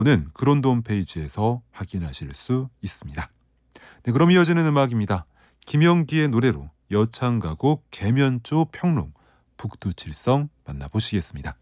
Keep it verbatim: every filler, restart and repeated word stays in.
는 그론도 홈페이지에서 확인하실 수 있습니다. 네, 그럼 이어지는 음악입니다. 김영기의 노래로 여창가곡 계면조 평롱 북두칠성 만나보시겠습니다.